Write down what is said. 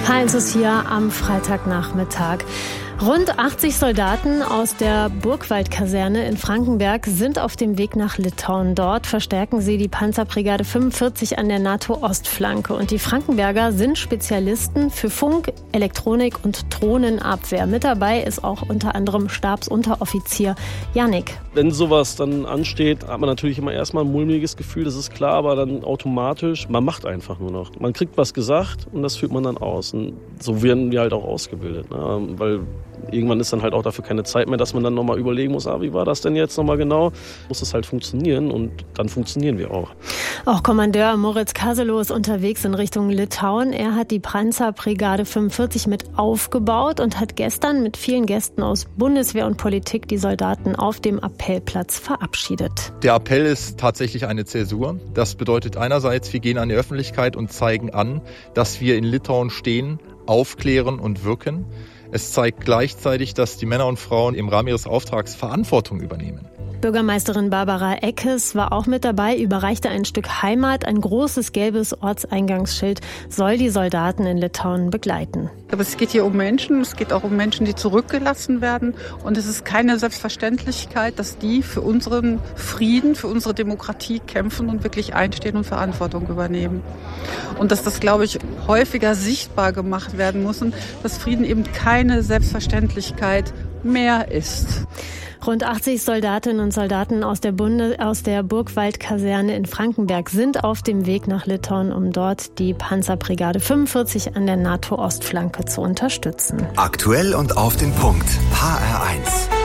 Heinz ist hier am Freitagnachmittag. Rund 80 Soldaten aus der Burgwald-Kaserne in Frankenberg sind auf dem Weg nach Litauen. Dort verstärken sie die Panzerbrigade 45 an der NATO-Ostflanke. Und die Frankenberger sind Spezialisten für Funk, Elektronik und Drohnenabwehr. Mit dabei ist auch unter anderem Stabsunteroffizier Yannick. Wenn sowas dann ansteht, hat man natürlich immer erstmal ein mulmiges Gefühl, das ist klar, aber dann automatisch, man macht einfach nur noch. Man kriegt was gesagt und das führt man dann aus. Und so werden wir halt auch ausgebildet, ne? Weil irgendwann ist dann halt auch dafür keine Zeit mehr, dass man dann nochmal überlegen muss, wie war das denn jetzt nochmal genau? Muss es halt funktionieren und dann funktionieren wir auch. Auch Kommandeur Moritz Kaselow ist unterwegs in Richtung Litauen. Er hat die Panzerbrigade 45 mit aufgebaut und hat gestern mit vielen Gästen aus Bundeswehr und Politik die Soldaten auf dem Appellplatz verabschiedet. Der Appell ist tatsächlich eine Zäsur. Das bedeutet einerseits, wir gehen an die Öffentlichkeit und zeigen an, dass wir in Litauen stehen, aufklären und wirken. Es zeigt gleichzeitig, dass die Männer und Frauen im Rahmen ihres Auftrags Verantwortung übernehmen. Bürgermeisterin Barbara Eckes war auch mit dabei, überreichte ein Stück Heimat, ein großes gelbes Ortseingangsschild, soll die Soldaten in Litauen begleiten. Aber es geht hier um Menschen, es geht auch um Menschen, die zurückgelassen werden. Und es ist keine Selbstverständlichkeit, dass die für unseren Frieden, für unsere Demokratie kämpfen und wirklich einstehen und Verantwortung übernehmen. Und dass das, glaube ich, häufiger sichtbar gemacht werden muss, dass Frieden eben keine Selbstverständlichkeit mehr ist. Rund 80 Soldatinnen und Soldaten aus der Burgwald-Kaserne in Frankenberg sind auf dem Weg nach Litauen, um dort die Panzerbrigade 45 an der NATO-Ostflanke zu unterstützen. Aktuell und auf den Punkt. HR1.